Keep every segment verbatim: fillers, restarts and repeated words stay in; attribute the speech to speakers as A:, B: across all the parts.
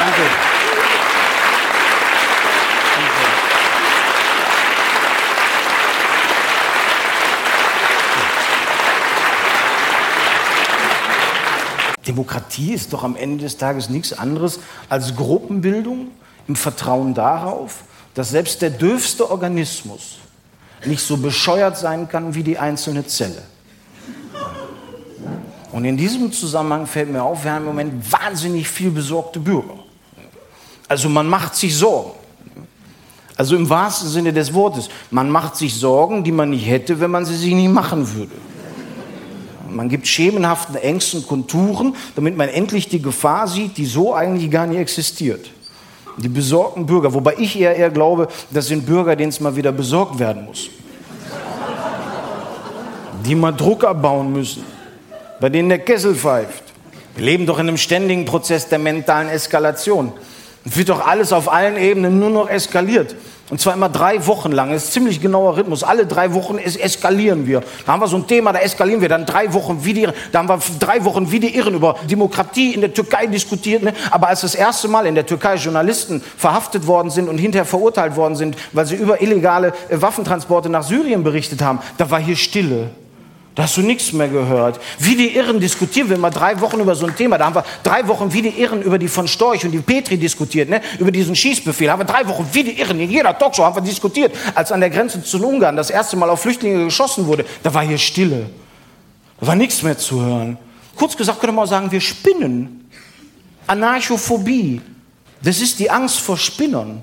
A: Danke. Demokratie ist doch am Ende des Tages nichts anderes als Gruppenbildung im Vertrauen darauf, dass selbst der dürfste Organismus nicht so bescheuert sein kann wie die einzelne Zelle. Und in diesem Zusammenhang fällt mir auf, wir haben im Moment wahnsinnig viel besorgte Bürger. Also man macht sich Sorgen. Also im wahrsten Sinne des Wortes, man macht sich Sorgen, die man nicht hätte, wenn man sie sich nicht machen würde. Man gibt schemenhaften Ängsten Konturen, damit man endlich die Gefahr sieht, die so eigentlich gar nicht existiert. Die besorgten Bürger, wobei ich eher, eher glaube, das sind Bürger, denen es mal wieder besorgt werden muss. Die mal Druck abbauen müssen, bei denen der Kessel pfeift. Wir leben doch in einem ständigen Prozess der mentalen Eskalation. Es wird doch alles auf allen Ebenen nur noch eskaliert. Und zwar immer drei Wochen lang. Das ist ein ziemlich genauer Rhythmus. Alle drei Wochen es eskalieren wir. Da haben wir so ein Thema, da eskalieren wir. Dann drei Wochen wie die Irren. Da haben wir drei Wochen wie die Irren über Demokratie in der Türkei diskutiert. Ne? Aber als das erste Mal in der Türkei Journalisten verhaftet worden sind und hinterher verurteilt worden sind, weil sie über illegale Waffentransporte nach Syrien berichtet haben, da war hier Stille. Da hast du nichts mehr gehört. Wie die Irren diskutieren wir mal drei Wochen über so ein Thema. Da haben wir drei Wochen wie die Irren über die von Storch und die Petri diskutiert, ne? Über diesen Schießbefehl. Da haben wir drei Wochen wie die Irren in jeder Talkshow haben wir diskutiert. Als an der Grenze zu Ungarn das erste Mal auf Flüchtlinge geschossen wurde, da war hier Stille. Da war nichts mehr zu hören. Kurz gesagt könnte man auch sagen, wir spinnen. Anarchophobie. Das ist die Angst vor Spinnern.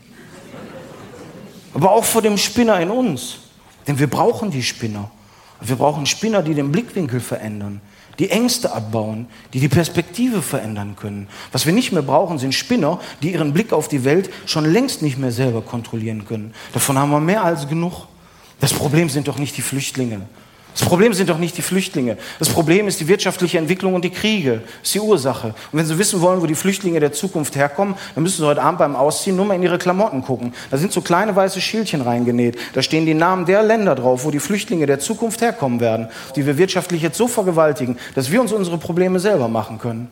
A: Aber auch vor dem Spinner in uns. Denn wir brauchen die Spinner. Wir brauchen Spinner, die den Blickwinkel verändern, die Ängste abbauen, die die Perspektive verändern können. Was wir nicht mehr brauchen, sind Spinner, die ihren Blick auf die Welt schon längst nicht mehr selber kontrollieren können. Davon haben wir mehr als genug. Das Problem sind doch nicht die Flüchtlinge. Das Problem sind doch nicht die Flüchtlinge. Das Problem ist die wirtschaftliche Entwicklung und die Kriege. Das ist die Ursache. Und wenn Sie wissen wollen, wo die Flüchtlinge der Zukunft herkommen, dann müssen Sie heute Abend beim Ausziehen nur mal in Ihre Klamotten gucken. Da sind so kleine weiße Schildchen reingenäht. Da stehen die Namen der Länder drauf, wo die Flüchtlinge der Zukunft herkommen werden, die wir wirtschaftlich jetzt so vergewaltigen, dass wir uns unsere Probleme selber machen können.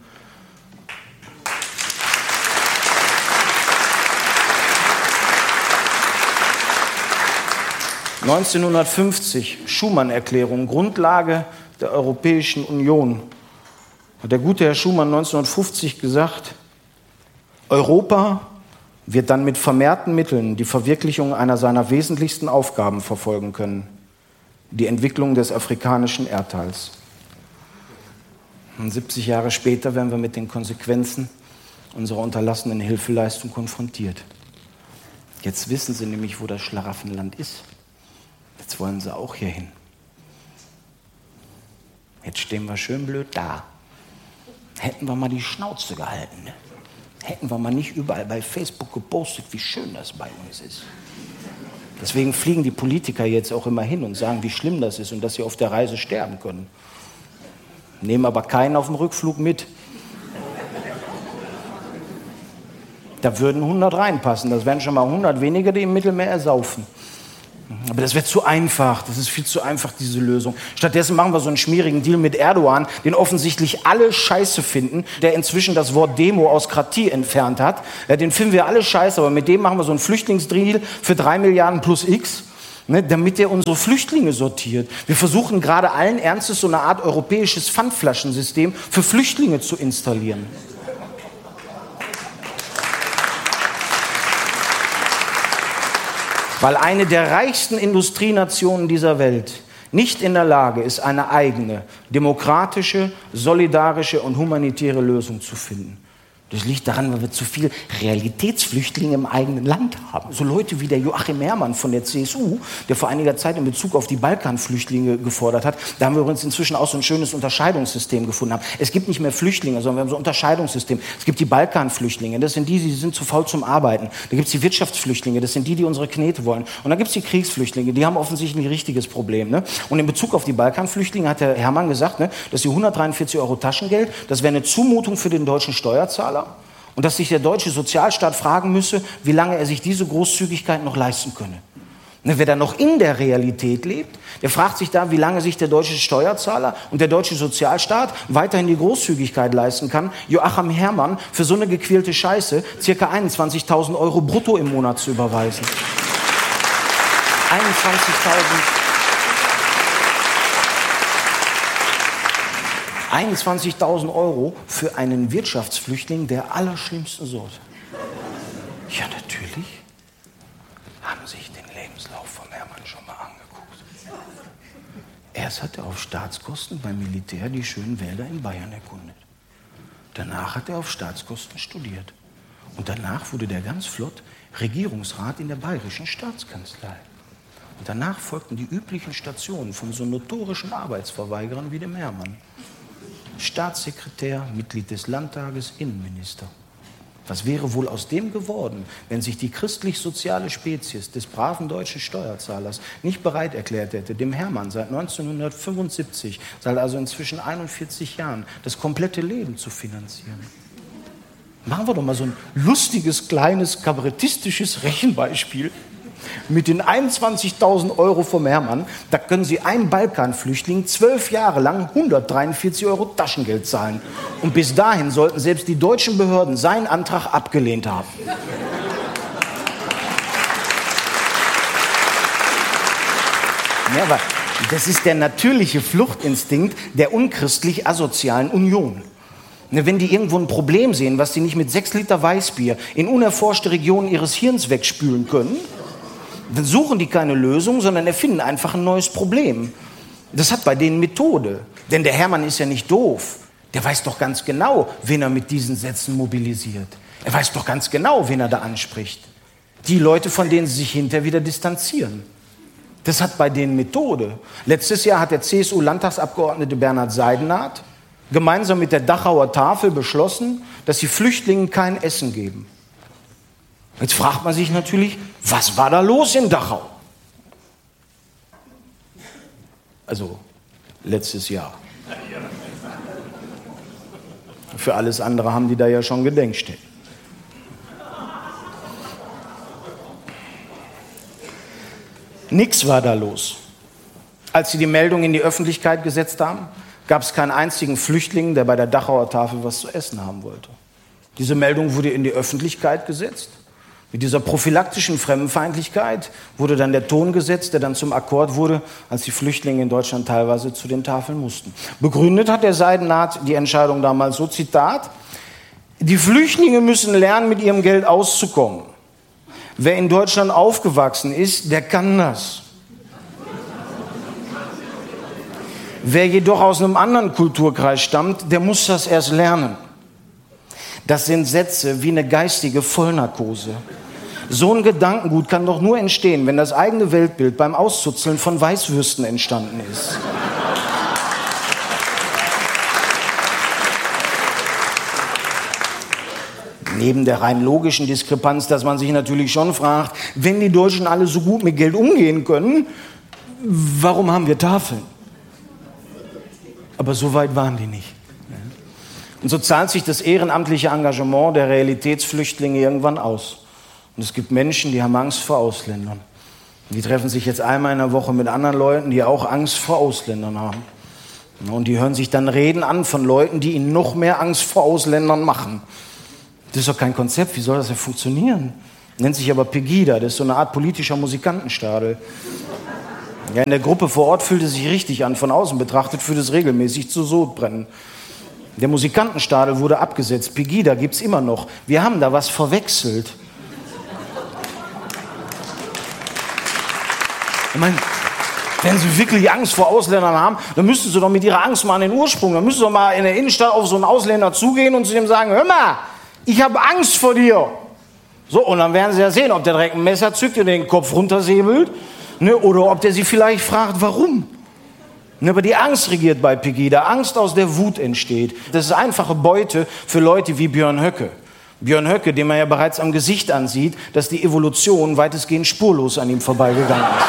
A: neunzehnhundertfünfzig, Schumann-Erklärung, Grundlage der Europäischen Union. Hat der gute Herr Schumann neunzehnhundertfünfzig gesagt, Europa wird dann mit vermehrten Mitteln die Verwirklichung einer seiner wesentlichsten Aufgaben verfolgen können, die Entwicklung des afrikanischen Erdteils. Und siebzig Jahre später werden wir mit den Konsequenzen unserer unterlassenen Hilfeleistung konfrontiert. Jetzt wissen Sie nämlich, wo das Schlaraffenland ist. Jetzt wollen sie auch hier hin. Jetzt stehen wir schön blöd da. Hätten wir mal die Schnauze gehalten. Ne? Hätten wir mal nicht überall bei Facebook gepostet, wie schön das bei uns ist. Deswegen fliegen die Politiker jetzt auch immer hin und sagen, wie schlimm das ist und dass sie auf der Reise sterben können. Nehmen aber keinen auf dem Rückflug mit. Da würden hundert reinpassen. Das wären schon mal hundert weniger, die im Mittelmeer ersaufen. Aber das wäre zu einfach, das ist viel zu einfach, diese Lösung. Stattdessen machen wir so einen schmierigen Deal mit Erdogan, den offensichtlich alle scheiße finden, der inzwischen das Wort Demo aus Kratie entfernt hat. Ja, den finden wir alle scheiße, aber mit dem machen wir so einen Flüchtlingsdeal für drei Milliarden plus X, ne, damit der unsere Flüchtlinge sortiert. Wir versuchen gerade allen Ernstes so eine Art europäisches Pfandflaschensystem für Flüchtlinge zu installieren. Weil eine der reichsten Industrienationen dieser Welt nicht in der Lage ist, eine eigene, demokratische, solidarische und humanitäre Lösung zu finden. Das liegt daran, weil wir zu viel Realitätsflüchtlinge im eigenen Land haben. So Leute wie der Joachim Herrmann von der C S U, der vor einiger Zeit in Bezug auf die Balkanflüchtlinge gefordert hat. Da haben wir übrigens inzwischen auch so ein schönes Unterscheidungssystem gefunden. Haben. Es gibt nicht mehr Flüchtlinge, sondern wir haben so ein Unterscheidungssystem. Es gibt die Balkanflüchtlinge, das sind die, die sind zu faul zum Arbeiten. Da gibt es die Wirtschaftsflüchtlinge, das sind die, die unsere Knete wollen. Und dann gibt es die Kriegsflüchtlinge, die haben offensichtlich ein richtiges Problem. Ne? Und in Bezug auf die Balkanflüchtlinge hat der Herrmann gesagt, ne, dass die hundertdreiundvierzig Euro Taschengeld, das wäre eine Zumutung für den deutschen Steuerzahler. Und dass sich der deutsche Sozialstaat fragen müsse, wie lange er sich diese Großzügigkeit noch leisten könne. Ne, wer da noch in der Realität lebt, der fragt sich da, wie lange sich der deutsche Steuerzahler und der deutsche Sozialstaat weiterhin die Großzügigkeit leisten kann, Joachim Herrmann für so eine gequälte Scheiße circa einundzwanzigtausend Euro brutto im Monat zu überweisen. einundzwanzigtausend. einundzwanzigtausend Euro für einen Wirtschaftsflüchtling der allerschlimmsten Sorte. Ja, natürlich haben sich den Lebenslauf von Herrmann schon mal angeguckt. Erst hat er auf Staatskosten beim Militär die schönen Wälder in Bayern erkundet. Danach hat er auf Staatskosten studiert. Und danach wurde der ganz flott Regierungsrat in der bayerischen Staatskanzlei. Und danach folgten die üblichen Stationen von so notorischen Arbeitsverweigerern wie dem Herrmann. Staatssekretär, Mitglied des Landtages, Innenminister. Was wäre wohl aus dem geworden, wenn sich die christlich-soziale Spezies des braven deutschen Steuerzahlers nicht bereit erklärt hätte, dem Herrmann seit neunzehnhundertfünfundsiebzig, seit also inzwischen einundvierzig Jahren, das komplette Leben zu finanzieren? Machen wir doch mal so ein lustiges, kleines, kabarettistisches Rechenbeispiel. Mit den einundzwanzigtausend Euro vom Herrmann, da können Sie einem Balkanflüchtling zwölf Jahre lang hundertdreiundvierzig Euro Taschengeld zahlen. Und bis dahin sollten selbst die deutschen Behörden seinen Antrag abgelehnt haben. Ja, aber das ist der natürliche Fluchtinstinkt der unchristlich-asozialen Union. Wenn die irgendwo ein Problem sehen, was sie nicht mit sechs Liter Weißbier in unerforschte Regionen ihres Hirns wegspülen können, dann suchen die keine Lösung, sondern erfinden einfach ein neues Problem. Das hat bei denen Methode. Denn der Herrmann ist ja nicht doof. Der weiß doch ganz genau, wen er mit diesen Sätzen mobilisiert. Er weiß doch ganz genau, wen er da anspricht. Die Leute, von denen sie sich hinterher wieder distanzieren. Das hat bei denen Methode. Letztes Jahr hat der C S U-Landtagsabgeordnete Bernhard Seidenath gemeinsam mit der Dachauer Tafel beschlossen, dass sie Flüchtlingen kein Essen geben. Jetzt fragt man sich natürlich, was war da los in Dachau? Also letztes Jahr. Für alles andere haben die da ja schon Gedenkstätten. Nix war da los. Als sie die Meldung in die Öffentlichkeit gesetzt haben, gab es keinen einzigen Flüchtling, der bei der Dachauer Tafel was zu essen haben wollte. Diese Meldung wurde in die Öffentlichkeit gesetzt. Mit dieser prophylaktischen Fremdenfeindlichkeit wurde dann der Ton gesetzt, der dann zum Akkord wurde, als die Flüchtlinge in Deutschland teilweise zu den Tafeln mussten. Begründet hat der Seidenath die Entscheidung damals so, Zitat, die Flüchtlinge müssen lernen, mit ihrem Geld auszukommen. Wer in Deutschland aufgewachsen ist, der kann das. Wer jedoch aus einem anderen Kulturkreis stammt, der muss das erst lernen. Das sind Sätze wie eine geistige Vollnarkose. So ein Gedankengut kann doch nur entstehen, wenn das eigene Weltbild beim Auszuzeln von Weißwürsten entstanden ist. Neben der rein logischen Diskrepanz, dass man sich natürlich schon fragt, wenn die Deutschen alle so gut mit Geld umgehen können, warum haben wir Tafeln? Aber so weit waren die nicht. Und so zahlt sich das ehrenamtliche Engagement der Realitätsflüchtlinge irgendwann aus. Und es gibt Menschen, die haben Angst vor Ausländern. Und die treffen sich jetzt einmal in der Woche mit anderen Leuten, die auch Angst vor Ausländern haben. Und die hören sich dann Reden an von Leuten, die ihnen noch mehr Angst vor Ausländern machen. Das ist doch kein Konzept, wie soll das denn funktionieren? Nennt sich aber Pegida, das ist so eine Art politischer Musikantenstadel. Ja, in der Gruppe vor Ort fühlt es sich richtig an, von außen betrachtet führt es regelmäßig zu Sodbrennen. Der Musikantenstadel wurde abgesetzt, Pegida gibt es immer noch. Wir haben da was verwechselt. Ich meine, wenn Sie wirklich Angst vor Ausländern haben, dann müssten Sie doch mit Ihrer Angst mal an den Ursprung, dann müssen Sie doch mal in der Innenstadt auf so einen Ausländer zugehen und zu dem sagen, hör mal, ich habe Angst vor dir. So, und dann werden Sie ja sehen, ob der direkt ein Messer zückt und den Kopf runtersäbelt, ne, oder ob der Sie vielleicht fragt, warum. Ne, aber die Angst regiert bei Pegida, Angst, aus der Wut entsteht. Das ist einfache Beute für Leute wie Björn Höcke. Björn Höcke, den man ja bereits am Gesicht ansieht, dass die Evolution weitestgehend spurlos an ihm vorbeigegangen ist.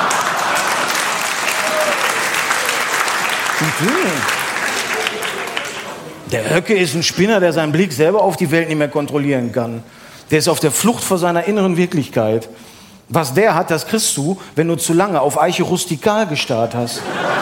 A: Der Höcke ist ein Spinner, der seinen Blick selber auf die Welt nicht mehr kontrollieren kann. Der ist auf der Flucht vor seiner inneren Wirklichkeit. Was der hat, das kriegst du, wenn du zu lange auf Eiche rustikal gestarrt hast.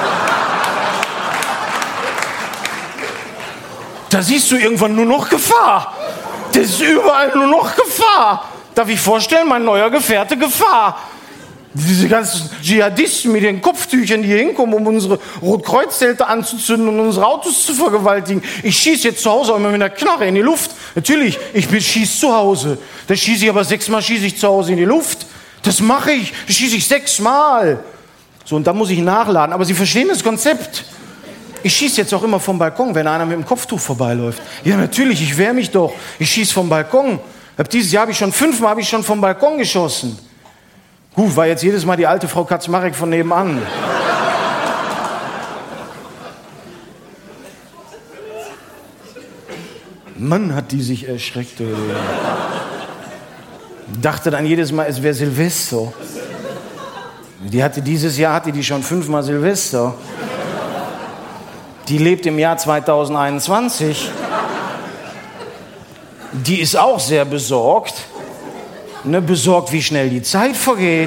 A: Da siehst du irgendwann nur noch Gefahr. Das ist überall nur noch Gefahr. Darf ich vorstellen, mein neuer Gefährte, Gefahr. Diese ganzen Dschihadisten mit den Kopftüchern, die hier hinkommen, um unsere Rotkreuzzelte anzuzünden und unsere Autos zu vergewaltigen. Ich schieße jetzt zu Hause auch immer mit einer Knarre in die Luft. Natürlich, ich schieße zu Hause. Da schieße ich aber sechsmal schieße ich zu Hause in die Luft. Das mache ich. Das schieße ich sechsmal. So, und da muss ich nachladen. Aber Sie verstehen das Konzept. Ich schieße jetzt auch immer vom Balkon, wenn einer mit dem Kopftuch vorbeiläuft. Ja, natürlich, ich wehre mich doch. Ich schieße vom Balkon. Dieses Jahr habe ich schon fünfmal habe ich schon vom Balkon geschossen. Gut, war jetzt jedes Mal die alte Frau Kaczmarek von nebenan. Mann, hat die sich erschreckt. Oder? Dachte dann jedes Mal, es wäre Silvester. Die hatte dieses Jahr hatte die schon fünfmal Silvester. Die lebt im Jahr zweitausendeinundzwanzig. Die ist auch sehr besorgt. Ne, besorgt, wie schnell die Zeit vergeht.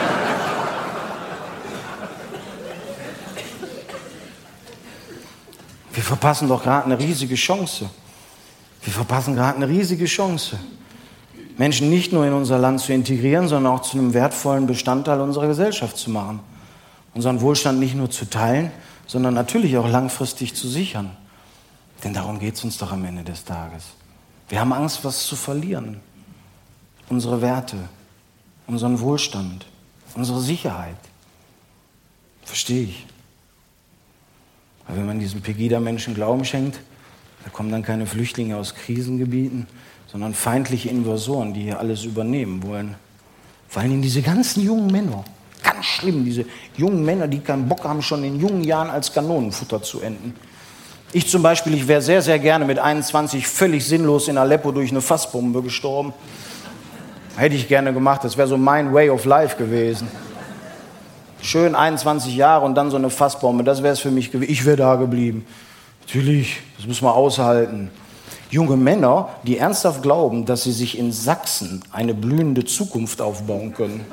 A: Wir verpassen doch gerade eine riesige Chance. Wir verpassen gerade eine riesige Chance. Menschen nicht nur in unser Land zu integrieren, sondern auch zu einem wertvollen Bestandteil unserer Gesellschaft zu machen. Unseren Wohlstand nicht nur zu teilen, sondern natürlich auch langfristig zu sichern. Denn darum geht es uns doch am Ende des Tages. Wir haben Angst, was zu verlieren. Unsere Werte, unseren Wohlstand, unsere Sicherheit. Verstehe ich. Weil wenn man diesen Pegida-Menschen Glauben schenkt, da kommen dann keine Flüchtlinge aus Krisengebieten, sondern feindliche Invasoren, die hier alles übernehmen wollen. Vor allem diese ganzen jungen Männer. Ganz schlimm, diese jungen Männer, die keinen Bock haben, schon in jungen Jahren als Kanonenfutter zu enden. Ich zum Beispiel, ich wäre sehr, sehr gerne mit einundzwanzig völlig sinnlos in Aleppo durch eine Fassbombe gestorben. Hätte ich gerne gemacht, das wäre so mein Way of Life gewesen. Schön einundzwanzig Jahre und dann so eine Fassbombe, das wäre es für mich gewesen. Ich wäre da geblieben. Natürlich, das muss man aushalten. Junge Männer, die ernsthaft glauben, dass sie sich in Sachsen eine blühende Zukunft aufbauen können.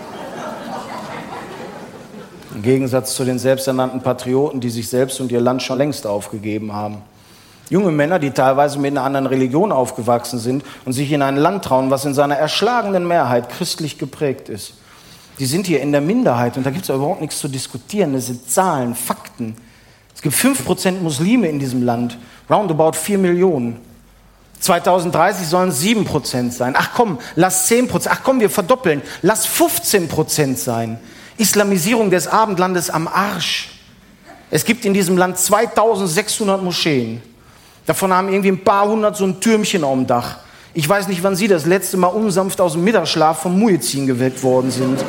A: Im Gegensatz zu den selbsternannten Patrioten, die sich selbst und ihr Land schon längst aufgegeben haben. Junge Männer, die teilweise mit einer anderen Religion aufgewachsen sind und sich in ein Land trauen, was in seiner erschlagenen Mehrheit christlich geprägt ist. Die sind hier in der Minderheit und da gibt es überhaupt nichts zu diskutieren. Das sind Zahlen, Fakten. Es gibt fünf Prozent Muslime in diesem Land, roundabout vier Millionen. zweitausenddreißig sollen es sieben Prozent sein. Ach komm, lass zehn Prozent. Ach komm, wir verdoppeln. Lass fünfzehn Prozent sein. Islamisierung des Abendlandes am Arsch. Es gibt in diesem Land zweitausendsechshundert Moscheen. Davon haben irgendwie ein paar hundert so ein Türmchen auf dem Dach. Ich weiß nicht, wann Sie das letzte Mal unsanft aus dem Mittagsschlaf vom Muezzin geweckt worden sind.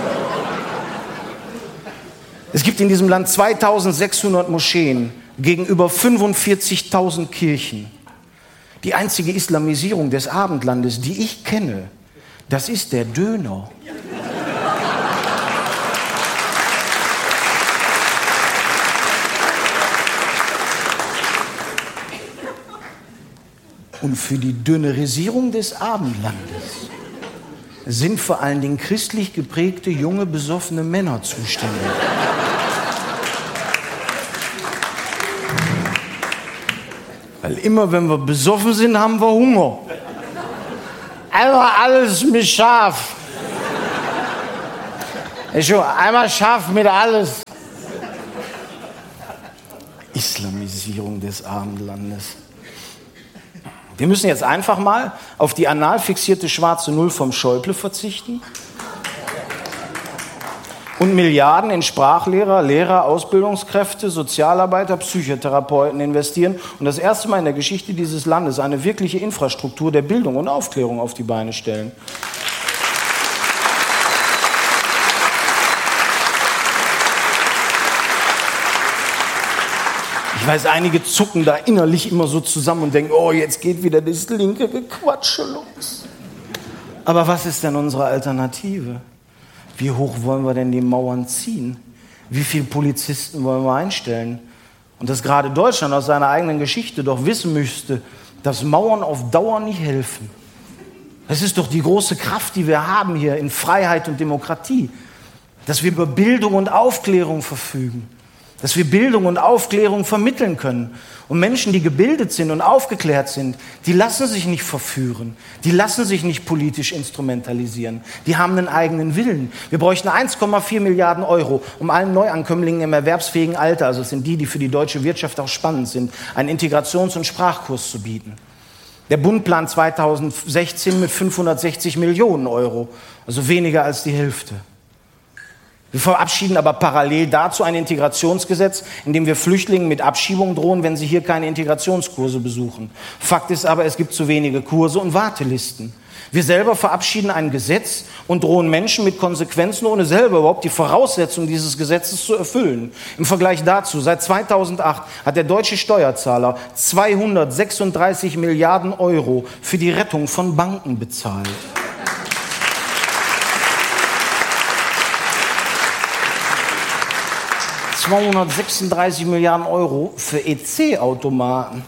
A: Es gibt in diesem Land zweitausendsechshundert Moscheen gegenüber fünfundvierzigtausend Kirchen. Die einzige Islamisierung des Abendlandes, die ich kenne, das ist der Döner. Und für die Dönerisierung des Abendlandes sind vor allen Dingen christlich geprägte, junge, besoffene Männer zuständig. Weil immer, wenn wir besoffen sind, haben wir Hunger. Einfach alles mit scharf. Einmal scharf mit alles. Islamisierung des Abendlandes. Wir müssen jetzt einfach mal auf die anal fixierte schwarze Null vom Schäuble verzichten und Milliarden in Sprachlehrer, Lehrer, Ausbildungskräfte, Sozialarbeiter, Psychotherapeuten investieren und das erste Mal in der Geschichte dieses Landes eine wirkliche Infrastruktur der Bildung und Aufklärung auf die Beine stellen. Ich weiß, einige zucken da innerlich immer so zusammen und denken, oh, jetzt geht wieder das linke Gequatsche los. Aber was ist denn unsere Alternative? Wie hoch wollen wir denn die Mauern ziehen? Wie viele Polizisten wollen wir einstellen? Und dass gerade Deutschland aus seiner eigenen Geschichte doch wissen müsste, dass Mauern auf Dauer nicht helfen. Das ist doch die große Kraft, die wir haben hier in Freiheit und Demokratie, dass wir über Bildung und Aufklärung verfügen, dass wir Bildung und Aufklärung vermitteln können. Und Menschen, die gebildet sind und aufgeklärt sind, die lassen sich nicht verführen, die lassen sich nicht politisch instrumentalisieren, die haben einen eigenen Willen. Wir bräuchten eins Komma vier Milliarden Euro, um allen Neuankömmlingen im erwerbsfähigen Alter, also das sind die, die für die deutsche Wirtschaft auch spannend sind, einen Integrations- und Sprachkurs zu bieten. Der Bund plant zweitausendsechzehn mit fünfhundertsechzig Millionen Euro, also weniger als die Hälfte. Wir verabschieden aber parallel dazu ein Integrationsgesetz, in dem wir Flüchtlingen mit Abschiebung drohen, wenn sie hier keine Integrationskurse besuchen. Fakt ist aber, es gibt zu wenige Kurse und Wartelisten. Wir selber verabschieden ein Gesetz und drohen Menschen mit Konsequenzen, ohne selber überhaupt die Voraussetzungen dieses Gesetzes zu erfüllen. Im Vergleich dazu, seit zweitausendacht hat der deutsche Steuerzahler zweihundertsechsunddreißig Milliarden Euro für die Rettung von Banken bezahlt. zweihundertsechsunddreißig Milliarden Euro für E C-Automaten.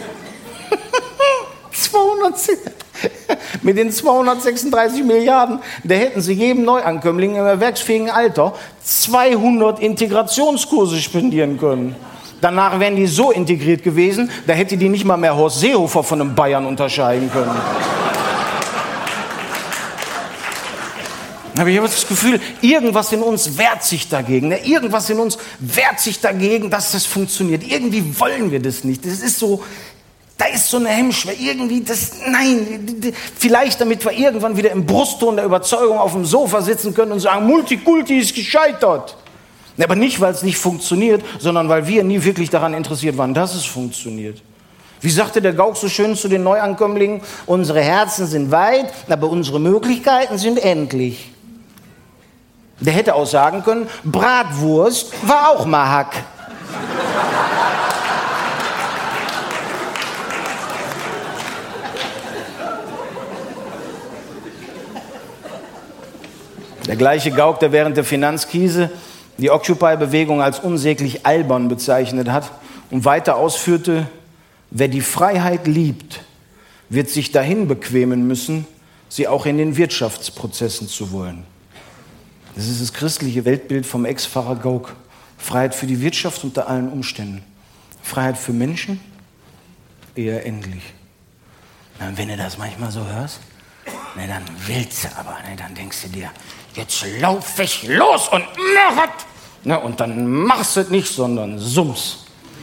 A: Mit den zweihundertsechsunddreißig Milliarden, da hätten sie jedem Neuankömmling im erwerbsfähigen Alter zweihundert Integrationskurse spendieren können. Danach wären die so integriert gewesen, da hätte die nicht mal mehr Horst Seehofer von einem Bayern unterscheiden können. Aber ich habe das Gefühl, irgendwas in uns wehrt sich dagegen. Irgendwas in uns wehrt sich dagegen, dass das funktioniert. Irgendwie wollen wir das nicht. Das ist so, da ist so eine Hemmschwelle. Irgendwie das, nein, vielleicht damit wir irgendwann wieder im Brustton der Überzeugung auf dem Sofa sitzen können und sagen, Multikulti ist gescheitert. Aber nicht, weil es nicht funktioniert, sondern weil wir nie wirklich daran interessiert waren, dass es funktioniert. Wie sagte der Gauck so schön zu den Neuankömmlingen, unsere Herzen sind weit, aber unsere Möglichkeiten sind endlich. Der hätte auch sagen können, Bratwurst war auch mal Hack. Der gleiche Gauck, der während der Finanzkrise die Occupy-Bewegung als unsäglich albern bezeichnet hat und weiter ausführte, wer die Freiheit liebt, wird sich dahin bequemen müssen, sie auch in den Wirtschaftsprozessen zu wollen. Das ist das christliche Weltbild vom Ex-Pfarrer Gauck. Freiheit für die Wirtschaft unter allen Umständen. Freiheit für Menschen eher endlich. Na, wenn du das manchmal so hörst, na, dann willst du aber, na, dann denkst du dir, jetzt lauf ich los und mach es. Na, und dann machst du es nicht, sondern summst.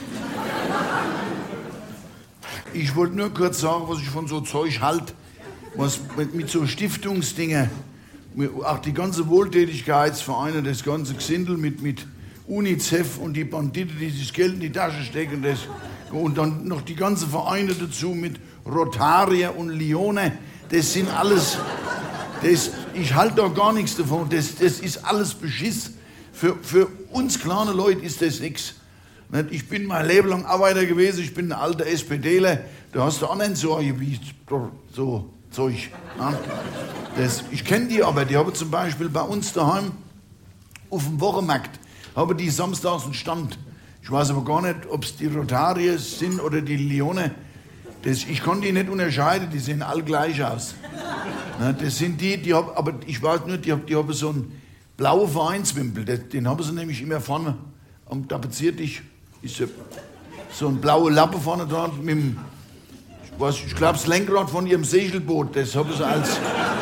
B: Ich wollte nur kurz sagen, was ich von so Zeug halte, was mit, mit so Stiftungsdingen, auch die ganze Wohltätigkeitsvereine, das ganze Gesindel mit, mit UNICEF und die Banditen, die sich Geld in die Tasche stecken, das, und dann noch die ganzen Vereine dazu mit Rotarier und Lione, das sind alles, das, ich halte da gar nichts davon, das, das ist alles Beschiss. Für, für uns kleine Leute ist das nichts. Ich bin mein Leben lang Arbeiter gewesen, ich bin ein alter SPDler, da hast du auch nicht so, wie so Zeug. Ne? Das, ich kenne die aber, die haben zum Beispiel bei uns daheim auf dem Wochenmarkt, haben die samstags einen Stand. Ich weiß aber gar nicht, ob es die Rotarier sind oder die Lione. Das, ich kann die nicht unterscheiden, die sehen alle gleich aus. Ne? Das sind die, die haben, aber ich weiß nur, die, die haben so einen blauen Vereinswimpel, den haben sie nämlich immer vorne am Tapeziertisch. Ist so ein blauer Lappe vorne dran mit dem, ich, weiß, ich glaube, das Lenkrad von ihrem Segelboot, das haben sie als,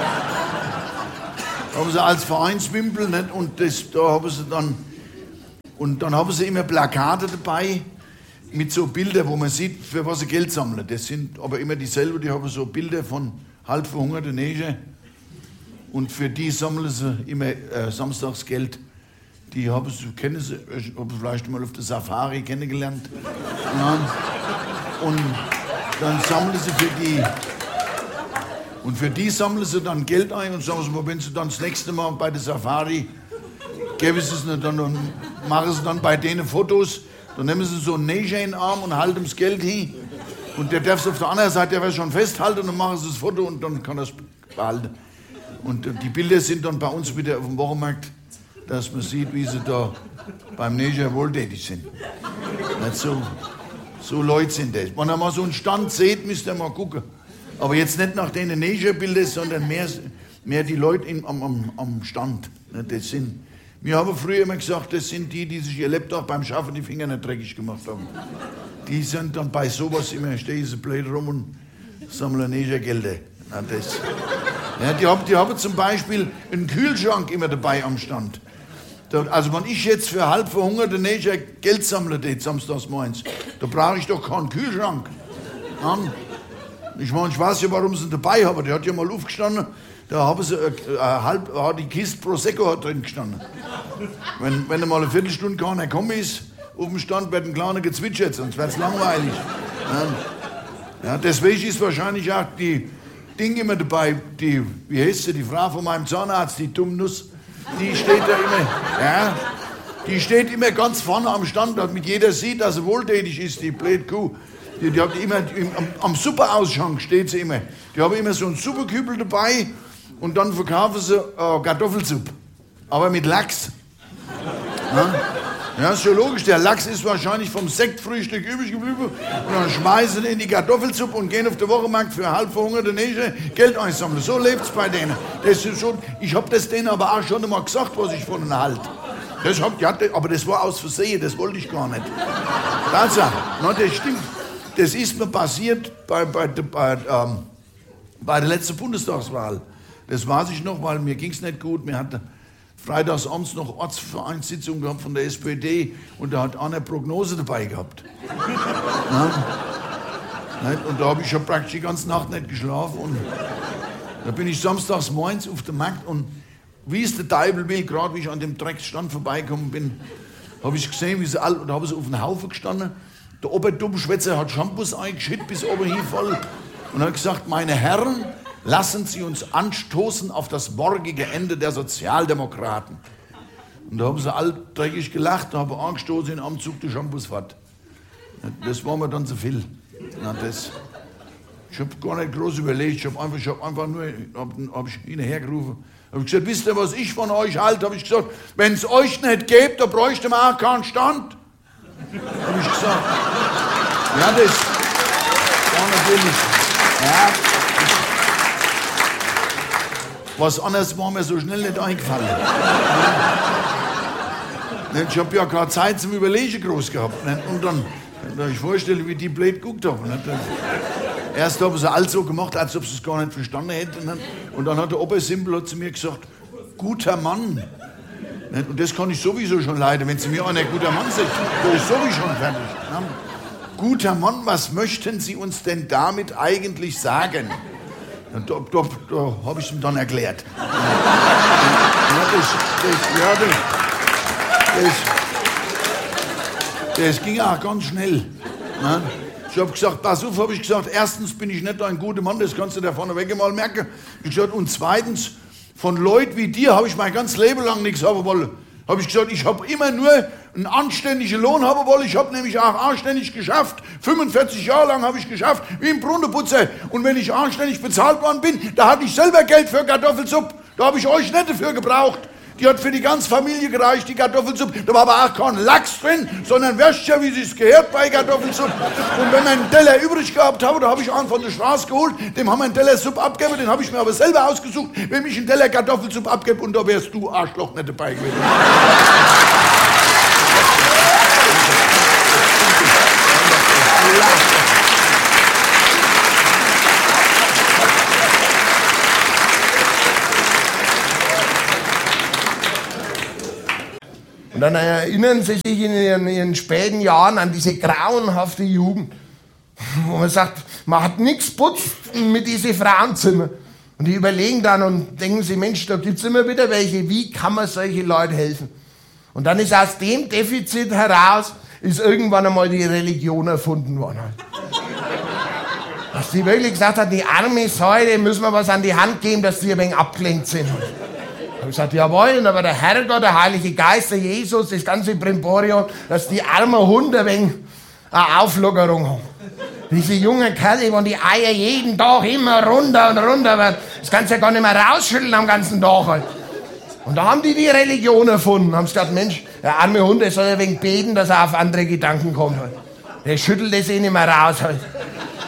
B: haben sie als Vereinswimpel, nicht? Und das, da haben sie dann, und dann haben sie immer Plakate dabei mit so Bildern, wo man sieht, für was sie Geld sammeln. Das sind aber immer dieselben, die haben so Bilder von halb verhungerten Neger und für die sammeln sie immer äh, samstags Geld. Die haben sie, kennen sie, haben sie vielleicht mal auf der Safari kennengelernt. Ja. Und dann sammeln sie für die, und für die sammeln sie dann Geld ein und sagen sie mal, wenn sie dann das nächste Mal bei der Safari, geben sie es nicht, dann und machen sie dann bei denen Fotos, dann nehmen sie so einen Neger in den Arm und halten das Geld hin. Und der darf es auf der anderen Seite, der wird schon festhalten und dann machen sie das Foto und dann kann er es behalten. Und die Bilder sind dann bei uns wieder auf dem Wochenmarkt, dass man sieht, wie sie da beim Neger wohltätig sind. Nicht so, so Leute sind das. Wenn ihr mal so einen Stand seht, müsst ihr mal gucken. Aber jetzt nicht nach den Negerbildern, sondern mehr, mehr die Leute in, am, am, am Stand. Das sind, wir haben früher immer gesagt, das sind die, die sich ihr Lebtag beim Schaffen die Finger nicht dreckig gemacht haben. Die sind dann bei sowas immer, stehen sie blöd rum und sammeln Negergelder. Na, das. Ja, die, haben, die haben zum Beispiel einen Kühlschrank immer dabei am Stand. Da, also wenn ich jetzt für halb verhungerte Neger Geld sammle, samstags morgens, da brauche ich doch keinen Kühlschrank. Ja, ich meine, ich weiß ja, warum sie ihn dabei haben. Der hat ja mal aufgestanden, da haben sie äh, halb, hat die Kiste Prosecco drin gestanden. Wenn, wenn mal eine Viertelstunde keiner gekommen ist, auf dem Stand wird ein kleiner gezwitschert, sonst wird es langweilig. Ja, ja, deswegen ist wahrscheinlich auch die Ding immer dabei, die, wie heißt sie, die Frau von meinem Zahnarzt, die Dummnuss, die steht da immer, ja, die steht immer ganz vorne am Stand, damit jeder sieht, dass sie wohltätig ist, die blöde Kuh. Die, die hat immer, am, am Supperausschank steht sie immer. Die haben immer so einen Suppekübel dabei und dann verkaufen sie äh, Kartoffelsuppe. Aber mit Lachs. Ja? Ja, ist schon logisch. Der Lachs ist wahrscheinlich vom Sektfrühstück übrig geblieben. Und dann schmeißen sie in die Kartoffelsuppe und gehen auf den Wochenmarkt für halb verhungerte Neger Geld einsammeln. So lebt es bei denen. Das ist schon, ich habe das denen aber auch schon einmal gesagt, was ich von ihnen halte. Das hab, ja, aber das war aus Versehen, das wollte ich gar nicht. Tatsache, no, das stimmt. Das ist mir passiert bei, bei, bei, ähm, bei der letzten Bundestagswahl. Das weiß ich noch, weil mir ging es nicht gut. Wir hatten freitags abends noch Ortsvereinssitzung gehabt von der S P D und da hat einer Prognose dabei gehabt. Ja? Und da habe ich schon praktisch die ganze Nacht nicht geschlafen. Und da bin ich samstags morgens auf dem Markt und wie es der Teufel will, gerade wie ich an dem Drecksstand vorbeigekommen bin, habe ich gesehen, wie sie alle, und da haben sie auf den Haufen gestanden. Der Oberdummschwätzer hat Shampoos eingeschüttet bis oben hin voll und hat gesagt, meine Herren, lassen Sie uns anstoßen auf das morgige Ende der Sozialdemokraten. Und da haben sie alle dreckig gelacht, da haben angestoßen in am Zug der Shampoosfahrt. Das war mir dann zu viel. Na, das, ich habe gar nicht groß überlegt, ich habe einfach, ich hab einfach nur, hab, hab ich ihn hergerufen, habe gesagt, wisst ihr, was ich von euch halte? Habe ich gesagt, wenn es euch nicht gibt, dann bräuchte man auch keinen Stand. Habe ich gesagt. Ja, das war natürlich, ja, was anderes war mir so schnell nicht eingefallen. Ich habe ja keine Zeit zum Überlegen groß gehabt. Und dann, wenn ich vorstelle, wie die blöd geguckt haben. Erst haben sie alles so gemacht, als ob sie es gar nicht verstanden hätten. Und dann hat der Obersimpel zu mir gesagt, guter Mann. Und das kann ich sowieso schon leiden, wenn Sie mir einer guter Mann sagt, bin ich sowieso schon fertig. Guter Mann, was möchten Sie uns denn damit eigentlich sagen? Und da, da, da habe ich ihm dann erklärt. Ja, das, das, ja, das, das, das ging auch ganz schnell. Ja. Ich habe gesagt, pass auf, habe ich gesagt, erstens bin ich nicht ein guter Mann, das kannst du da vorneweg mal merken. Ich gesagt, und zweitens, von Leuten wie dir habe ich mein ganzes Leben lang nichts haben wollen. Habe ich gesagt, ich habe immer nur einen anständigen Lohn haben wollen. Ich habe nämlich auch anständig geschafft. fünfundvierzig Jahre lang habe ich geschafft, wie ein Brunnenputzer. Und wenn ich anständig bezahlt worden bin, da hatte ich selber Geld für Kartoffelsuppe. Da habe ich euch nicht dafür gebraucht. Die hat für die ganze Familie gereicht, die Kartoffelsuppe. Da war aber auch kein Lachs drin, sondern Würstchen, wie es gehört bei Kartoffelsuppe. Und wenn wir einen Teller übrig gehabt haben, da habe ich einen von der Straße geholt, dem haben wir einen Teller Suppe abgegeben, den habe ich mir aber selber ausgesucht, wenn ich einen Teller Kartoffelsuppe abgebe und da wärst du, Arschloch, nicht dabei gewesen.
C: Und dann erinnern Sie sich in Ihren, in Ihren späten Jahren an diese grauenhafte Jugend, wo man sagt, man hat nichts putzt mit diesen Frauenzimmern. Und die überlegen dann und denken sich, Mensch, da gibt es immer wieder welche, wie kann man solche Leute helfen? Und dann ist aus dem Defizit heraus, ist irgendwann einmal die Religion erfunden worden. Dass die wirklich gesagt hat, die arme Säule müssen wir was an die Hand geben, dass die ein wenig abgelenkt sind. Ich habe gesagt, jawohl, aber der Herrgott, der Heilige Geist, der Jesus, das ganze Brimborium, dass die armen Hunde ein wenig eine Auflockerung haben. Diese jungen Kerle, wo die Eier jeden Tag immer runter und runter werden, das kannst du ja gar nicht mehr rausschütteln am ganzen Tag halt. Und da haben die die Religion erfunden, haben gesagt, Mensch, der arme Hund, der soll ein wenig beten, dass er auf andere Gedanken kommt halt. Der schüttelt das eh nicht mehr raus halt.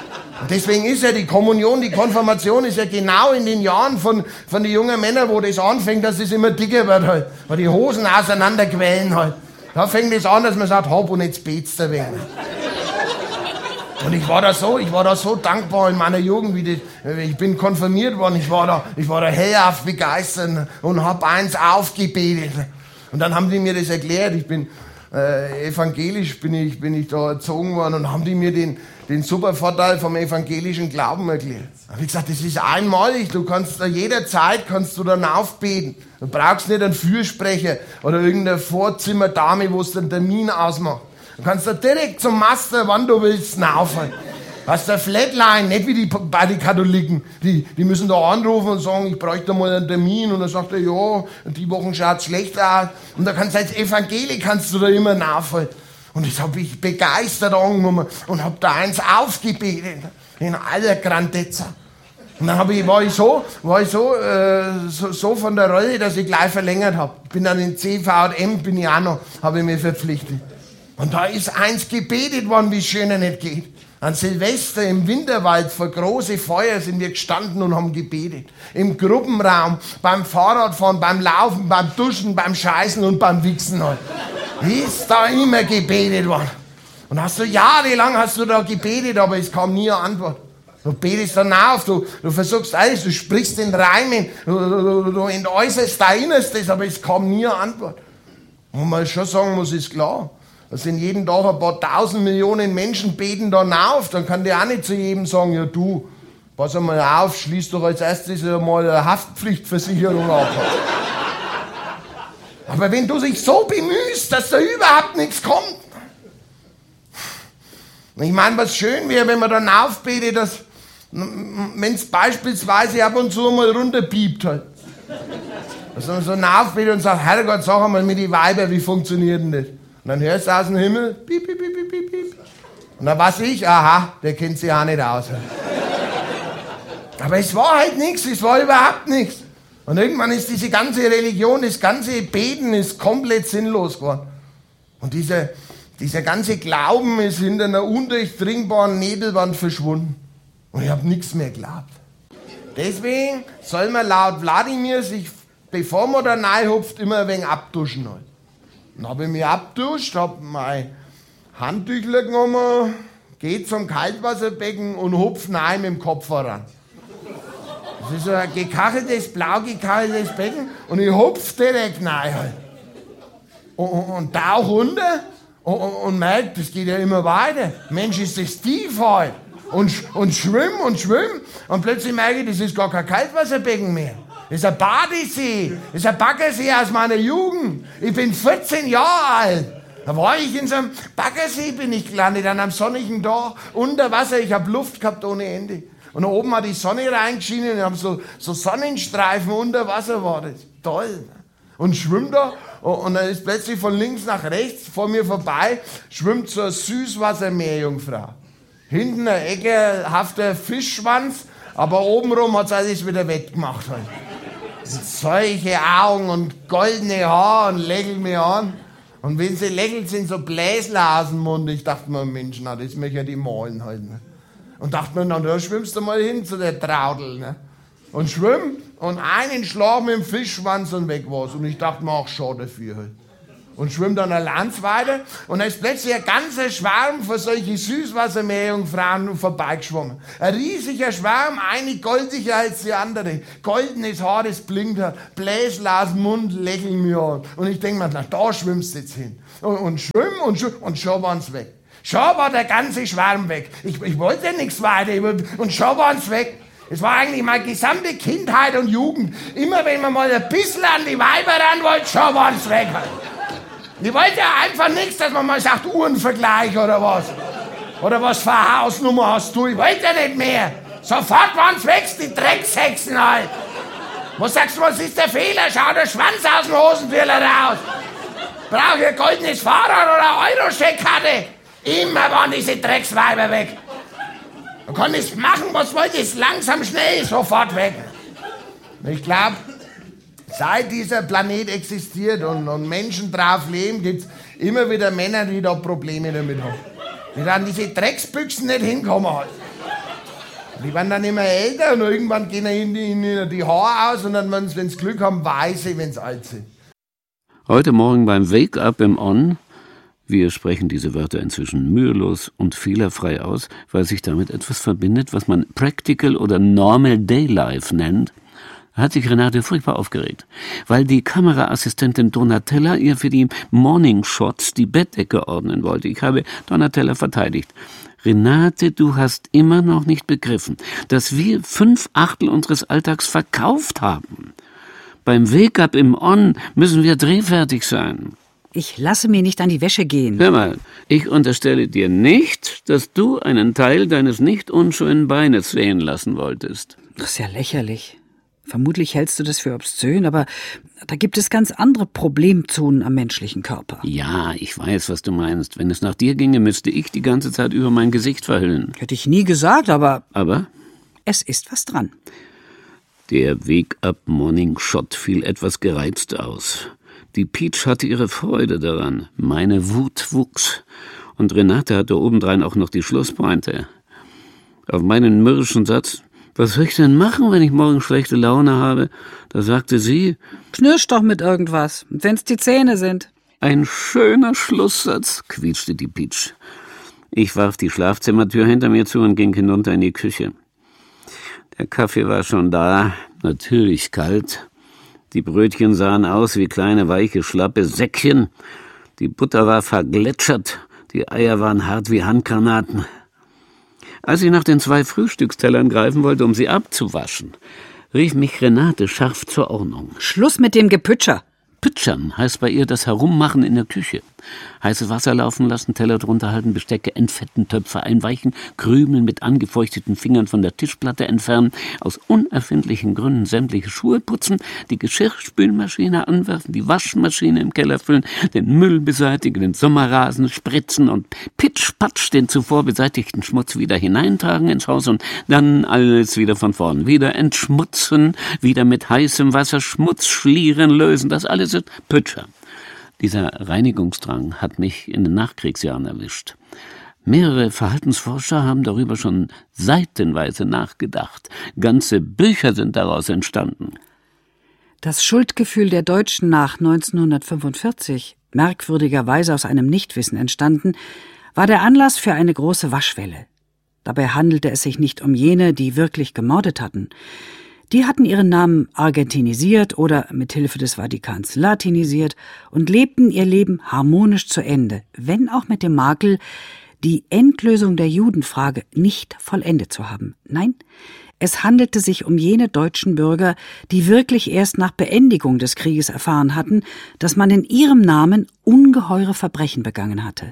C: Und deswegen ist ja die Kommunion, die Konfirmation ist ja genau in den Jahren von, von den jungen Männern, wo das anfängt, dass es immer dicker wird halt. Weil die Hosen auseinanderquellen halt. Da fängt es an, dass man sagt, hopp, und jetzt bet's der Wegen. Und ich war da so, ich war da so dankbar in meiner Jugend, wie das, ich bin konfirmiert worden, ich war da, ich war da hellauf begeistert und hab eins aufgebetet. Und dann haben die mir das erklärt, ich bin äh, evangelisch, bin ich, bin ich da erzogen worden und haben die mir den, den super Vorteil vom evangelischen Glauben erklärt. Da habe ich gesagt, das ist einmalig, du kannst da jederzeit, kannst du dann aufbeten. Du brauchst nicht einen Fürsprecher oder irgendeine Vorzimmerdame, wo es den Termin ausmacht. Du kannst da direkt zum Master, wann du willst, laufen. Hast eine Flatline, nicht wie die, bei den Katholiken. Die, die müssen da anrufen und sagen, ich bräuchte mal einen Termin. Und dann sagt er, ja, die Wochen schaut schlecht aus. Und da kannst du als Evangelik kannst du da immer laufen. Und das habe ich begeistert angenommen und habe da eins aufgebetet. In aller Grandezza. Und dann hab ich, war ich so, war ich so, äh, so, so von der Rolle, dass ich gleich verlängert habe. Ich bin dann in C V M, bin ich auch noch, habe ich mich verpflichtet. Und da ist eins gebetet worden, wie es schöner nicht geht. An Silvester im Winterwald vor große Feuer sind wir gestanden und haben gebetet. Im Gruppenraum, beim Fahrradfahren, beim Laufen, beim Duschen, beim Scheißen und beim Wichsen halt. Ist da immer gebetet worden. Und hast du jahrelang hast du da gebetet, aber es kam nie eine Antwort. Du betest dann auf, du, du versuchst alles, du sprichst in Reimen, du, du, du entäußerst dein Innerstes, aber es kam nie eine Antwort. Und man schon sagen muss, ist klar. Da sind jeden Tag ein paar tausend Millionen Menschen beten dann auf. Dann kann der auch nicht zu jedem sagen, ja du, pass einmal auf, schließ doch als erstes einmal eine Haftpflichtversicherung ab. Aber wenn du dich so bemühst, dass da überhaupt nichts kommt. Ich meine, was schön wäre, wenn man dann aufbetet, dass, wenn es beispielsweise ab und zu mal runterpiept halt. Dass man so aufbetet und sagt, Herrgott, sag einmal mit den Weibern, wie funktioniert denn das? Und dann hörst du aus dem Himmel, piep, piep, piep, piep, piep. Und dann weiß ich, aha, der kennt sich auch nicht aus. Aber es war halt nichts, es war überhaupt nichts. Und irgendwann ist diese ganze Religion, das ganze Beten ist komplett sinnlos geworden. Und dieser, dieser ganze Glauben ist hinter einer undurchdringbaren Nebelwand verschwunden. Und ich habe nichts mehr geglaubt. Deswegen soll man laut Wladimir sich, bevor man da reinhupft, immer ein wenig abduschen halt. Dann habe ich mich abduscht, habe mein Handtüchler genommen, geht zum Kaltwasserbecken und hupf rein mit dem Kopf voran. Das ist so ein gekacheltes, blau gekacheltes Becken und ich hupf direkt rein halt. Und, und, und tauch runter und, und, und merke, das geht ja immer weiter. Mensch, ist das tief halt. Und, und schwimm und schwimm und plötzlich merke ich, das ist gar kein Kaltwasserbecken mehr. Das ist ein Badesee, das ist ein Baggersee aus meiner Jugend. Ich bin vierzehn Jahre alt. Da war ich in so einem Baggersee, bin ich gelandet, an einem sonnigen Tag, unter Wasser. Ich habe Luft gehabt ohne Ende. Und da oben hat die Sonne reingeschienen und ich habe so, so Sonnenstreifen unter Wasser, war das toll. Und schwimm da und dann ist plötzlich von links nach rechts vor mir vorbei, schwimmt so eine Süßwassermeerjungfrau. Hinten ein ekelhafter Fischschwanz, aber obenrum hat sie alles wieder wettgemacht. Halt. Solche Augen und goldene Haare und lächelt mich an. Und wenn sie lächelt, sind so Bläsler aus dem Mund. Ich dachte mir, Mensch, na, das möchte ich ja die malen halt. Ne? Und dachte mir, na, da schwimmst du mal hin zu der Traudel. Ne? Und schwimm und einen Schlag mit dem Fischschwanz und weg war's. Und ich dachte mir, ach, schade dafür halt. Und schwimm dann eine Lanz weiter und da ist plötzlich ein ganzer Schwarm von solchen Süßwassermeerjungfrauen vorbeigeschwommen. Ein riesiger Schwarm, eine goldiger als die andere. Goldenes Haar, das blinkt hat, Bläsler aus dem Mund, lächeln mir an. Und ich denke mir, na, da schwimmst du jetzt hin. Und, und schwimm und schwimm und schon waren's weg. Schon war der ganze Schwarm weg. Ich, ich wollte nichts weiter und schon waren's weg. Es war eigentlich meine gesamte Kindheit und Jugend. Immer wenn man mal ein bisschen an die Weiber ran wollte, schon waren's weg. Ich wollte ja einfach nichts, dass man mal sagt, Uhrenvergleich oder was. Oder was für eine Hausnummer hast du? Ich wollte ja nicht mehr. Sofort waren's weg, die Dreckshexen halt. Was sagst du, was ist der Fehler? Schau der Schwanz aus dem Hosentürler raus. Brauche ich ein goldenes Fahrrad oder eine Euro-Scheckkarte? Immer waren diese Drecksweiber weg. Man kann nicht machen, was wollte, ist langsam, schnell, sofort weg. Ich glaube, seit dieser Planet existiert und, und Menschen drauf leben, gibt es immer wieder Männer, die da Probleme damit haben. Die dann diese Drecksbüchsen nicht hinkommen halt. Die werden dann immer älter und irgendwann gehen ihnen die, die, die Haare aus und dann, wenn sie Glück haben, weiße, wenn sie alt sind.
D: Heute Morgen beim Wake-up im On, wir sprechen diese Wörter inzwischen mühelos und fehlerfrei aus, weil sich damit etwas verbindet, was man Practical oder Normal Day Life nennt, hat sich Renate furchtbar aufgeregt, weil die Kameraassistentin Donatella ihr für die Morning Shots die Bettdecke ordnen wollte. Ich habe Donatella verteidigt. Renate, du hast immer noch nicht begriffen, dass wir fünf Achtel unseres Alltags verkauft haben. Beim Wake-up im On müssen wir drehfertig sein.
E: Ich lasse mir nicht an die Wäsche gehen.
D: Hör mal, ich unterstelle dir nicht, dass du einen Teil deines nicht unschönen Beines sehen lassen wolltest.
E: Das ist ja lächerlich. Vermutlich hältst du das für obszön, aber da gibt es ganz andere Problemzonen am menschlichen Körper.
D: Ja, ich weiß, was du meinst. Wenn es nach dir ginge, müsste ich die ganze Zeit über mein Gesicht verhüllen.
E: Hätte ich nie gesagt, aber...
D: Aber?
E: Es ist was dran.
D: Der Wake-up-Morning-Shot fiel etwas gereizt aus. Die Peach hatte ihre Freude daran. Meine Wut wuchs. Und Renate hatte obendrein auch noch die Schlusspointe. Auf meinen mürrischen Satz, was soll ich denn machen, wenn ich morgen schlechte Laune habe? Da sagte sie,
E: knirsch doch mit irgendwas, wenn's die Zähne sind.
D: Ein schöner Schlusssatz, quietschte die Peach. Ich warf die Schlafzimmertür hinter mir zu und ging hinunter in die Küche. Der Kaffee war schon da, natürlich kalt. Die Brötchen sahen aus wie kleine, weiche, schlappe Säckchen. Die Butter war vergletschert, die Eier waren hart wie Handgranaten. Als ich nach den zwei Frühstückstellern greifen wollte, um sie abzuwaschen, rief mich Renate scharf zur Ordnung.
E: Schluss mit dem Gepütscher.
D: Pütschern heißt bei ihr das Herummachen in der Küche. Heiße Wasser laufen lassen, Teller drunter halten, Bestecke entfetten, Töpfe einweichen, Krümel mit angefeuchteten Fingern von der Tischplatte entfernen, aus unerfindlichen Gründen sämtliche Schuhe putzen, die Geschirrspülmaschine anwerfen, die Waschmaschine im Keller füllen, den Müll beseitigen, den Sommerrasen spritzen und pitsch-patsch den zuvor beseitigten Schmutz wieder hineintragen ins Haus und dann alles wieder von vorn. Wieder entschmutzen, wieder mit heißem Wasser Schmutzschlieren lösen, das alles ist Pütscher. Dieser Reinigungsdrang hat mich in den Nachkriegsjahren erwischt. Mehrere Verhaltensforscher haben darüber schon seitenweise nachgedacht. Ganze Bücher sind daraus entstanden.
E: Das Schuldgefühl der Deutschen nach neunzehnhundertfünfundvierzig, merkwürdigerweise aus einem Nichtwissen entstanden, war der Anlass für eine große Waschwelle. Dabei handelte es sich nicht um jene, die wirklich gemordet hatten. Die hatten ihren Namen argentinisiert oder mit Hilfe des Vatikans latinisiert und lebten ihr Leben harmonisch zu Ende, wenn auch mit dem Makel, die Endlösung der Judenfrage nicht vollendet zu haben. Nein, es handelte sich um jene deutschen Bürger, die wirklich erst nach Beendigung des Krieges erfahren hatten, dass man in ihrem Namen ungeheure Verbrechen begangen hatte.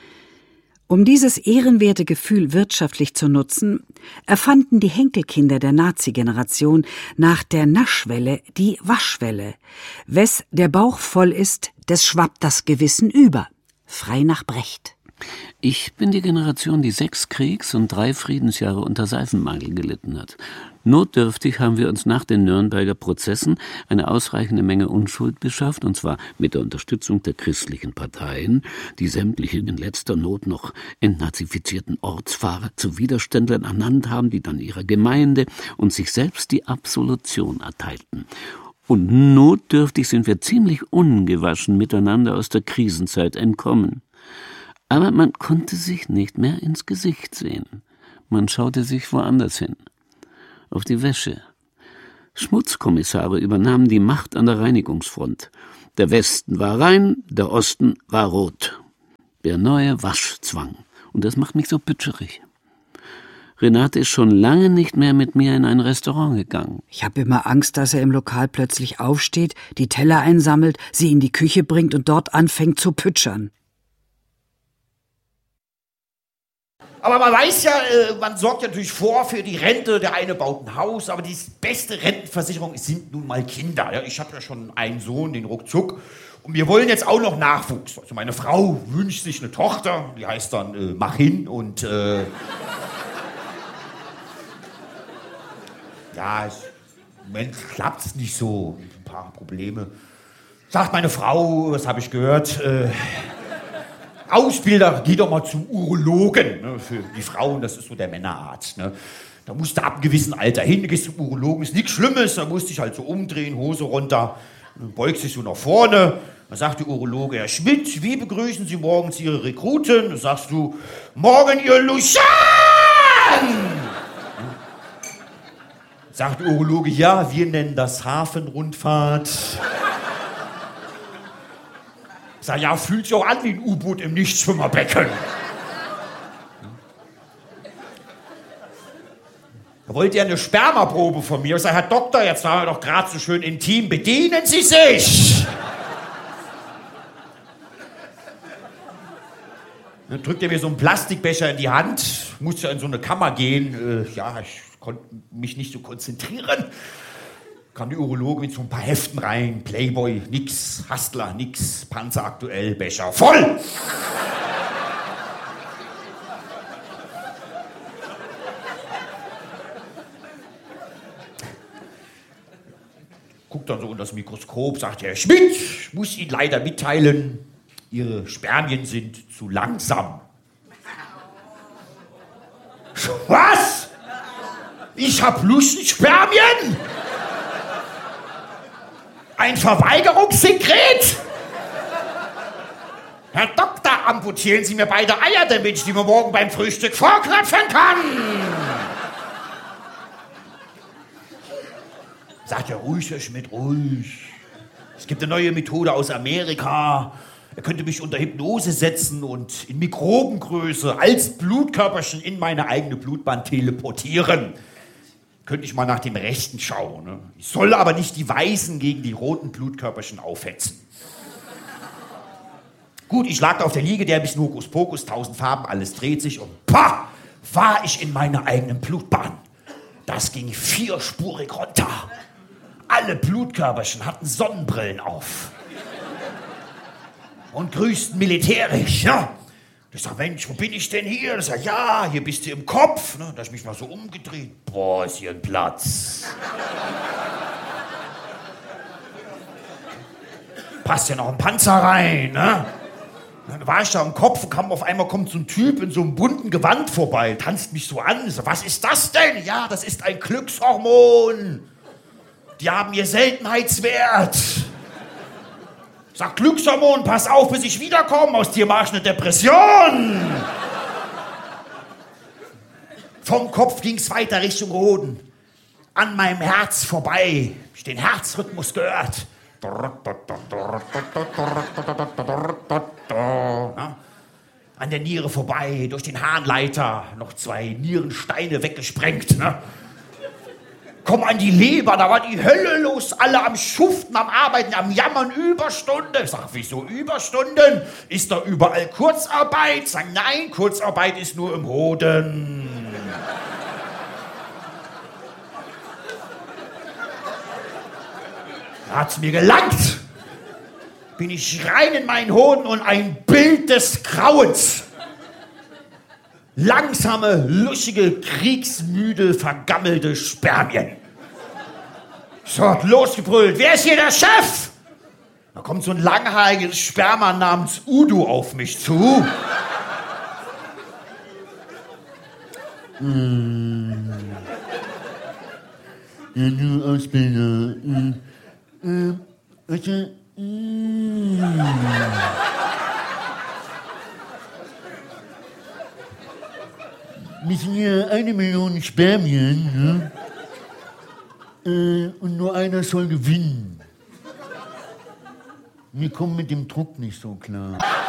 E: Um dieses ehrenwerte Gefühl wirtschaftlich zu nutzen, erfanden die Henkelkinder der Nazi-Generation nach der Naschwelle die Waschwelle. Wes der Bauch voll ist, des schwappt das Gewissen über. Frei nach Brecht.
D: Ich bin die Generation, die sechs Kriegs- und drei Friedensjahre unter Seifenmangel gelitten hat. Notdürftig haben wir uns nach den Nürnberger Prozessen eine ausreichende Menge Unschuld beschafft, und zwar mit der Unterstützung der christlichen Parteien, die sämtliche in letzter Not noch entnazifizierten Ortsfahrer zu Widerständlern ernannt haben, die dann ihrer Gemeinde und sich selbst die Absolution erteilten. Und notdürftig sind wir ziemlich ungewaschen miteinander aus der Krisenzeit entkommen. Aber man konnte sich nicht mehr ins Gesicht sehen. Man schaute sich woanders hin. Auf die Wäsche. Schmutzkommissare übernahmen die Macht an der Reinigungsfront. Der Westen war rein, der Osten war rot. Der neue Waschzwang. Und das macht mich so pütscherig. Renate ist schon lange nicht mehr mit mir in ein Restaurant gegangen.
E: Ich habe immer Angst, dass er im Lokal plötzlich aufsteht, die Teller einsammelt, sie in die Küche bringt und dort anfängt zu pütschern.
F: Aber man weiß ja, man sorgt ja natürlich vor für die Rente. Der eine baut ein Haus, aber die beste Rentenversicherung sind nun mal Kinder. Ich habe ja schon einen Sohn, den Ruckzuck. Und wir wollen jetzt auch noch Nachwuchs. Also meine Frau wünscht sich eine Tochter, die heißt dann äh, Machin. Und äh, ja, ich, im Moment klappt es nicht so. Ein paar Probleme. Sagt meine Frau, was habe ich gehört? Äh, Ausbilder, geh doch mal zum Urologen, ne, für die Frauen, das ist so der Männerarzt. Ne. Da musste ab einem gewissen Alter hin, gehst zum Urologen, ist nichts Schlimmes, da musste ich halt so umdrehen, Hose runter, dann beugst dich so nach vorne. Dann sagt der Urologe, Herr Schmidt, wie begrüßen Sie morgens Ihre Rekruten? Dann sagst du, morgen Ihr Lucian! Sagt der Urologe, ja, wir nennen das Hafenrundfahrt. Sag, ja, fühlt sich auch an wie ein U-Boot im Nichtschwimmerbecken. Da wollt ihr eine Spermaprobe von mir? Ich sag, Herr Doktor, jetzt waren wir doch gerade so schön intim, bedienen Sie sich! Dann drückt er mir so einen Plastikbecher in die Hand, musste in so eine Kammer gehen. Äh, ja, ich konnte mich nicht so konzentrieren. Kam die Urologe mit so ein paar Heften rein. Playboy, nix. Hustler, nix. Panzer aktuell, Becher voll! Guckt dann so unter das Mikroskop, sagt Herr Schmidt, ich muss Ihnen leider mitteilen, Ihre Spermien sind zu langsam. Was? Ich hab Lustenspermien? Ein Verweigerungssekret? Herr Doktor, amputieren Sie mir beide Eier, damit ich die mir morgen beim Frühstück vorknöpfen kann. Sagt er, ruhig, Herr Schmidt, ruhig. Es gibt eine neue Methode aus Amerika. Er könnte mich unter Hypnose setzen und in Mikrobengröße als Blutkörperchen in meine eigene Blutbahn teleportieren. Könnte ich mal nach dem Rechten schauen. Ne? Ich soll aber nicht die weißen gegen die roten Blutkörperchen aufhetzen. Gut, ich lag da auf der Liege, der bis Hokuspokus, tausend Farben, alles dreht sich und pah, war ich in meiner eigenen Blutbahn. Das ging vierspurig runter. Alle Blutkörperchen hatten Sonnenbrillen auf. Und grüßten militärisch, ja. Ich sag, Mensch, wo bin ich denn hier? Ich sag, ja, hier bist du im Kopf. Da hab ich mich mal so umgedreht. Boah, ist hier ein Platz. Passt ja noch ein Panzer rein, ne? Dann war ich da im Kopf und kam auf einmal kommt so ein Typ in so einem bunten Gewand vorbei, tanzt mich so an. Ich sag, was ist das denn? Ja, das ist ein Glückshormon. Die haben ihr Seltenheitswert. Sag, Glückshormon, pass auf, bis ich wiederkomme. Aus dir mach ich eine Depression. Vom Kopf ging's weiter Richtung Hoden. An meinem Herz vorbei. Ich den Herzrhythmus gehört. Ja. An der Niere vorbei, durch den Harnleiter. Noch zwei Nierensteine weggesprengt. Ne? Komm an die Leber, da war die Hölle los. Alle am Schuften, am Arbeiten, am Jammern, Überstunden. Ich sag, wieso Überstunden? Ist da überall Kurzarbeit? Sag, nein, Kurzarbeit ist nur im Hoden. Da hat's mir gelangt. Bin ich rein in meinen Hoden und ein Bild des Grauens. Langsame, luschige, kriegsmüde, vergammelte Spermien. So hat losgebrüllt. Wer ist hier der Chef? Da kommt so ein langhaariges Sperma namens Udo auf mich zu. Hm. Ja, du Ausbilder. Hm. Hm. Warte. Hm. Wir sind hier eine Million Spermien, ne? äh, und nur einer soll gewinnen. Wir kommen mit dem Druck nicht so klar.